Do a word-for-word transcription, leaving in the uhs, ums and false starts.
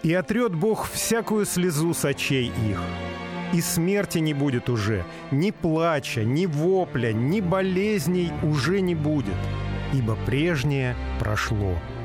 И отрет Бог всякую слезу с очей их. И смерти не будет уже, ни плача, ни вопля, ни болезней уже не будет, ибо прежнее прошло».